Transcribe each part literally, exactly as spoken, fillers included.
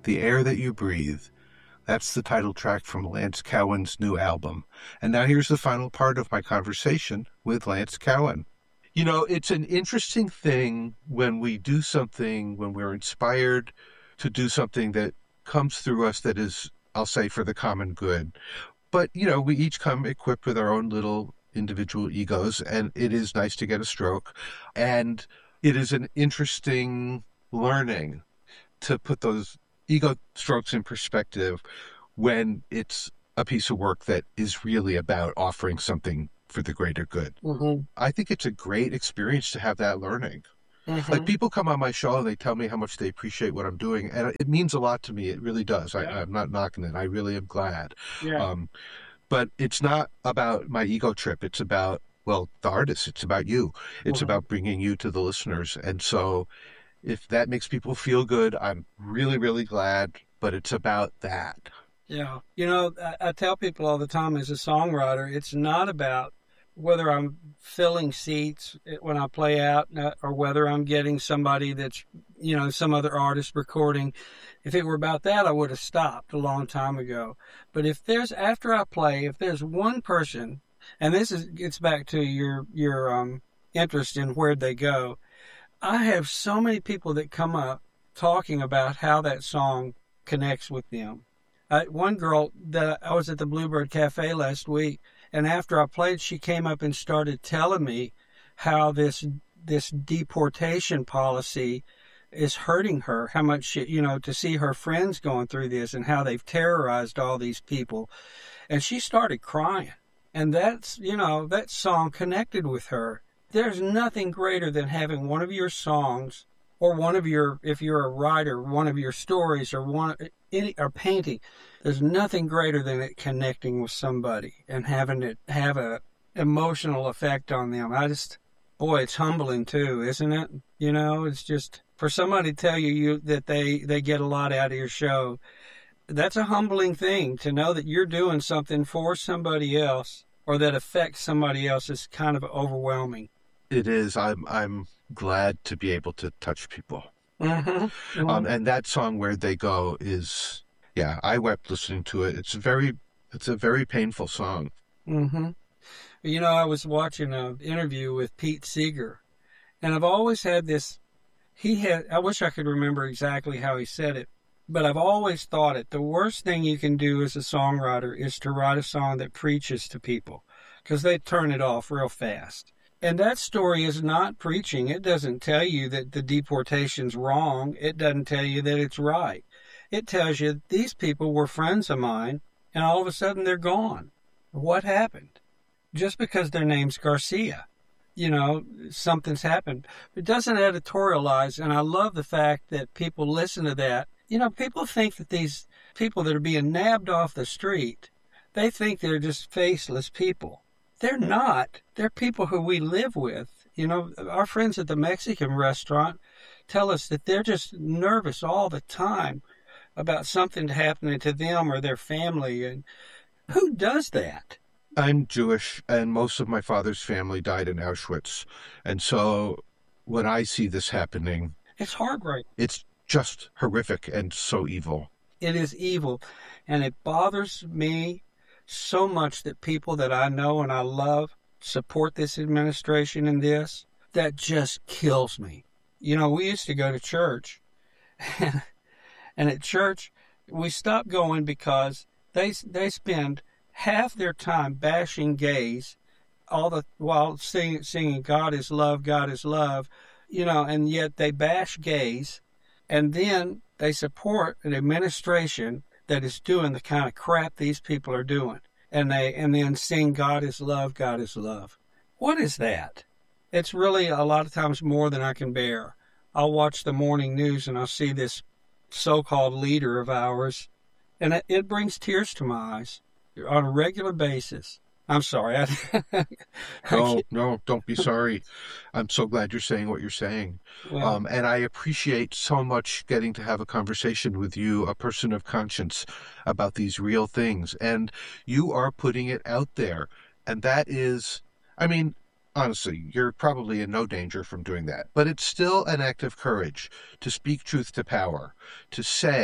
The Air That You Breathe. That's the title track from Lance Cowan's new album. And now here's the final part of my conversation with Lance Cowan. You know, it's an interesting thing when we do something, when we're inspired to do something that comes through us that is, I'll say, for the common good. But, you know, we each come equipped with our own little individual egos, and it is nice to get a stroke. And it is an interesting learning to put those ego strokes in perspective when it's a piece of work that is really about offering something for the greater good. Mm-hmm. I think it's a great experience to have that learning. Mm-hmm. Like, people come on my show and they tell me how much they appreciate what I'm doing, and it means a lot to me. It really does. Yeah. I, I'm not knocking it. I really am glad. Yeah. Um, but it's not about my ego trip. It's about, well, the artist. It's about you. It's Mm-hmm. about bringing you to the listeners. And so if that makes people feel good, I'm really, really glad. But it's about that. Yeah. You know, I, I tell people all the time as a songwriter, it's not about whether I'm filling seats when I play out or whether I'm getting somebody that's, you know, some other artist recording. If it were about that, I would have stopped a long time ago. But if there's, after I play, if there's one person, and this is gets back to your, your um, interest in where they go, I have so many people that come up talking about how that song connects with them. Uh, one girl that I was at the Bluebird Cafe last week, and after I played, she came up and started telling me how this this deportation policy is hurting her, how much, she, you know, to see her friends going through this and how they've terrorized all these people. And she started crying. And that's, you know, that song connected with her. There's nothing greater than having one of your songs or one of your, if you're a writer, one of your stories or one, any, or painting. There's nothing greater than it connecting with somebody and having it have a emotional effect on them. I just, boy, it's humbling too, isn't it? You know, it's just, for somebody to tell you, you that they, they get a lot out of your show, that's a humbling thing. To know that you're doing something for somebody else or that affects somebody else is kind of overwhelming. It is. I'm I'm glad to be able to touch people. Mm-hmm. Mm-hmm. Um, and that song, Where'd They Go, is, yeah, I wept listening to it. It's very, it's a very painful song. Mm-hmm. You know, I was watching an interview with Pete Seeger, and I've always had this, he had, I wish I could remember exactly how he said it, but I've always thought it, the worst thing you can do as a songwriter is to write a song that preaches to people, because they turn it off real fast. And that story is not preaching. It doesn't tell you that the deportation's wrong. It doesn't tell you that it's right. It tells you these people were friends of mine, and all of a sudden they're gone. What happened? Just because their name's Garcia, you know, something's happened. It doesn't editorialize, and I love the fact that people listen to that. You know, people think that these people that are being nabbed off the street, they think they're just faceless people. They're not. They're people who we live with. You know, our friends at the Mexican restaurant tell us that they're just nervous all the time about something happening to them or their family. And who does that? I'm Jewish, and most of my father's family died in Auschwitz. And so when I see this happening, it's heartbreaking. It's just horrific and so evil. It is evil. And it bothers me so much that people that I know and I love support this administration in this. That just kills me. You know, we used to go to church, and, and at church, we stopped going because they they spend half their time bashing gays, all the while singing, singing "God is love, God is love," you know, and yet they bash gays, and then they support an administration that is doing the kind of crap these people are doing. And they and then sing God is love, God is love. What is that? It's really a lot of times more than I can bear. I'll watch the morning news and I'll see this so-called leader of ours, and it, it brings tears to my eyes on a regular basis. I'm sorry. I, no, no, don't be sorry. I'm so glad you're saying what you're saying. Well, um, and I appreciate so much getting to have a conversation with you, a person of conscience, about these real things. And you are putting it out there. And that is, I mean, honestly, you're probably in no danger from doing that. But it's still an act of courage to speak truth to power, to say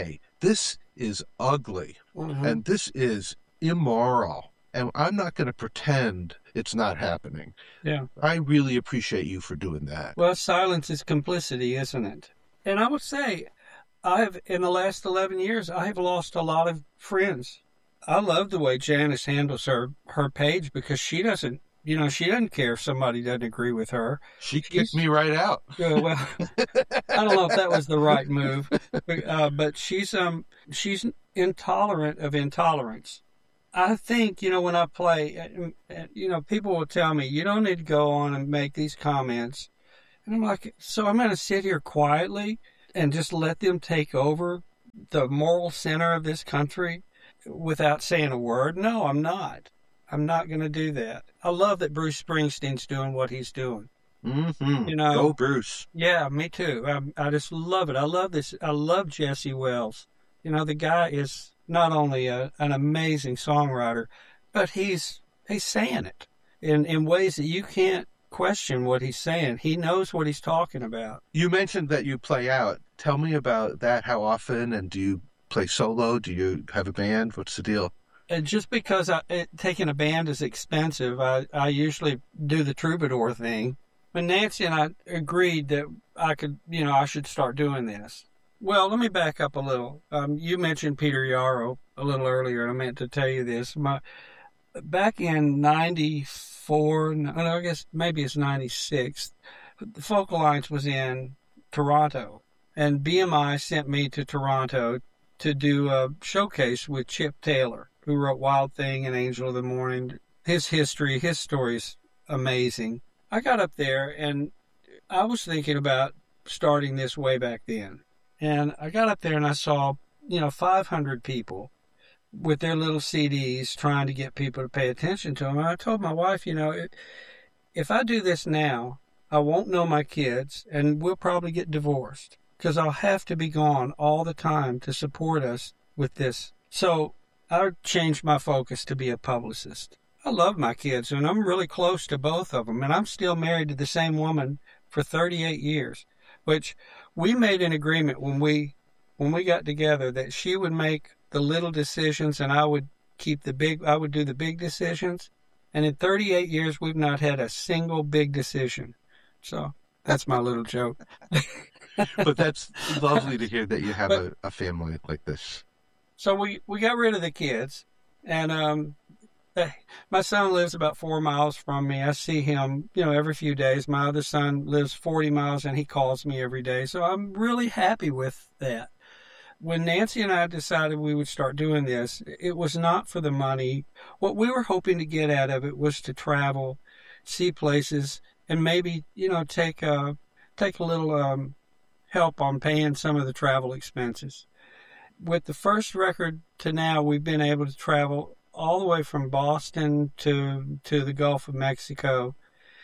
this is ugly, Mm-hmm. and this is immoral, and I'm not going to pretend it's not happening. Yeah. I really appreciate you for doing that. Well, silence is complicity, isn't it? And I would say, I've in the last eleven years, I have lost a lot of friends. I love the way Janice handles her her page because she doesn't, you know, she doesn't care if somebody doesn't agree with her. She She's- kicked me right out. Yeah, well, I don't know if that was the right move, but, uh, but she's um she's intolerant of intolerance. I think, you know, when I play, uh, uh, you know, people will tell me, you don't need to go on and make these comments. And I'm like, so I'm going to sit here quietly and just let them take over the moral center of this country without saying a word? No, I'm not. I'm not going to do that. I love that Bruce Springsteen's doing what he's doing. Mm-hmm. You know, Go Bruce. Yeah, me too. I, I just love it. I love this. I love Jesse Wells. You know, the guy is not only a, an amazing songwriter, but he's he's saying it in, in ways that you can't question what he's saying. He knows what he's talking about. You mentioned that you play out. Tell me about that. How often? And do you play solo? Do you have a band? What's the deal? And just because I, it, taking a band is expensive, I, I usually do the troubadour thing. But Nancy and I agreed that I could, you know, I should start doing this. Well, let me back up a little. Um, you mentioned Peter Yarrow a little earlier, and I meant to tell you this. My back in ninety-four, no, I guess maybe it's ninety-six, the Focal Alliance was in Toronto, and B M I sent me to Toronto to do a showcase with Chip Taylor, who wrote Wild Thing and Angel of the Morning. His history, his story's amazing. I got up there, and I was thinking about starting this way back then. And I got up there, and I saw, you know, five hundred people with their little C Ds trying to get people to pay attention to them. And I told my wife, you know, if I do this now, I won't know my kids, and we'll probably get divorced because I'll have to be gone all the time to support us with this. So I changed my focus to be a publicist. I love my kids, and I'm really close to both of them, and I'm still married to the same woman for thirty-eight years, which we made an agreement when we when we got together that she would make the little decisions and I would keep the big, I would do the big decisions. And in thirty-eight years, we've not had a single big decision. So that's my little joke. But that's lovely to hear that you have But, a, a family like this. So we, we got rid of the kids, and um, my son lives about four miles from me. I see him, you know, every few days. My other son lives forty miles, and he calls me every day. So I'm really happy with that. When Nancy and I decided we would start doing this, it was not for the money. What we were hoping to get out of it was to travel, see places, and maybe, you know, take a, take a little um, help on paying some of the travel expenses. With the first record to now, we've been able to travel all the way from Boston to to the Gulf of Mexico.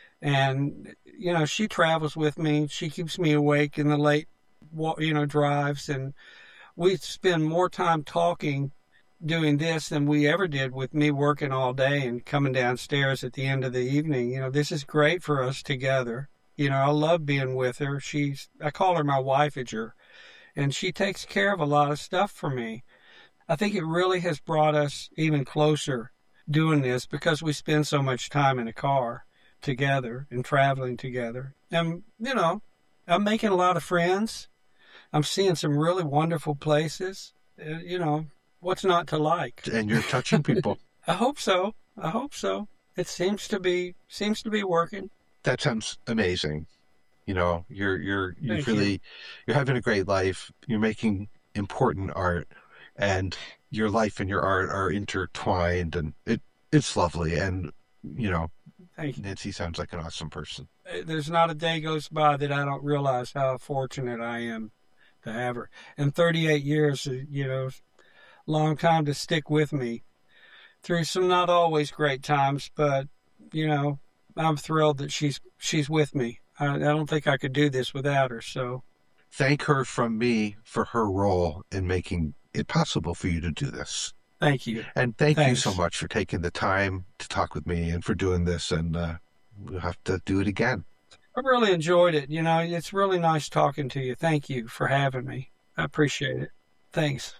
And, you know, she travels with me. She keeps me awake in the late, you know, drives. And we spend more time talking doing this than we ever did with me working all day and coming downstairs at the end of the evening. You know, this is great for us together. You know, I love being with her. She's, I call her my wifeager, and she takes care of a lot of stuff for me. I think it really has brought us even closer doing this because we spend so much time in a car together and traveling together. And, you know, I'm making a lot of friends. I'm seeing some really wonderful places. Uh, you know, what's not to like? And you're touching people. I hope so. I hope so. It seems to be seems to be working. That sounds amazing. You know, you're you're you Thank really you. you're having a great life. You're making important art, and your life and your art are intertwined, and it it's lovely. And you know, Thank you. Nancy sounds like an awesome person. There's not a day goes by that I don't realize how fortunate I am to have her. And thirty-eight years, you know, long time to stick with me through some not always great times, but, you know, I'm thrilled that she's she's with me. I, I don't think I could do this without her, so. Thank her from me for her role in making it possible for you to do this. Thank you. And thank Thanks. you so much for taking the time to talk with me and for doing this, and uh, we'll have to do it again. I really enjoyed it. You know, it's really nice talking to you. Thank you for having me. I appreciate it. Thanks.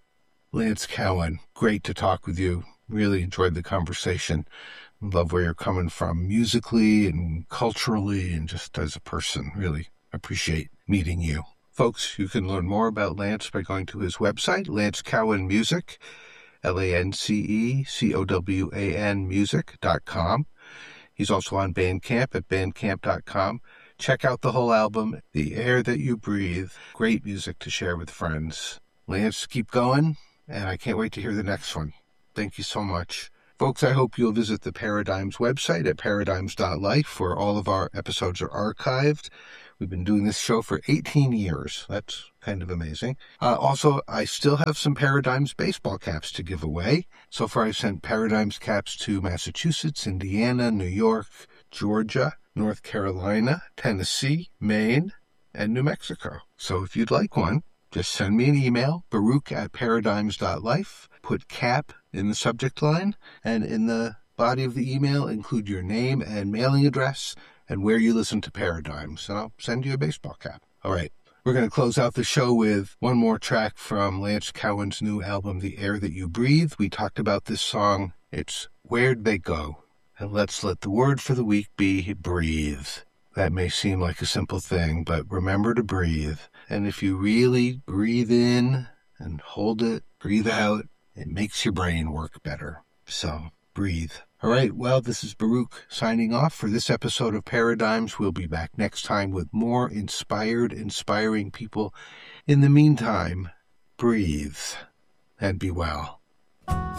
Lance Cowan, great to talk with you. Really enjoyed the conversation. Love where you're coming from musically and culturally and just as a person. Really appreciate meeting you. Folks, you can learn more about Lance by going to his website, Lance Cowan Music, L A N C E C O W A N music dot com. He's also on Bandcamp at bandcamp dot com. Check out the whole album, The Air That You Breathe. Great music to share with friends. Lance, keep going, and I can't wait to hear the next one. Thank you so much. Folks, I hope you'll visit the Paradigms website at paradigms dot life, where all of our episodes are archived. We've been doing this show for eighteen years. That's kind of amazing. Uh, also, I still have some Paradigms baseball caps to give away. So far, I've sent Paradigms caps to Massachusetts, Indiana, New York, Georgia, North Carolina, Tennessee, Maine, and New Mexico. So if you'd like one, just send me an email, Baruch at paradigms dot life. Put cap in the subject line, and in the body of the email, include your name and mailing address and where you listen to Paradigms, and I'll send you a baseball cap. All right, we're going to close out the show with one more track from Lance Cowan's new album, The Air That You Breathe. We talked about this song. It's Where'd They Go? And let's let the word for the week be breathe. That may seem like a simple thing, but remember to breathe. And if you really breathe in and hold it, breathe out, it makes your brain work better. So, breathe. All right, well, this is Baruch signing off for this episode of Paradigms. We'll be back next time with more inspired, inspiring people. In the meantime, breathe and be well.